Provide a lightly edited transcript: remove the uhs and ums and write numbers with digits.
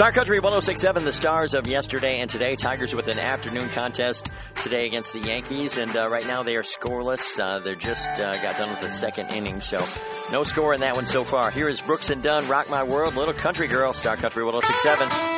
Star Country 106.7, the Stars of yesterday and today. Tigers with an afternoon contest today against the Yankees, and right now they are scoreless. They just got done with the second inning, so no score in that one so far. Here is Brooks and Dunn, Rock My World, Little Country Girl, Star Country 106.7.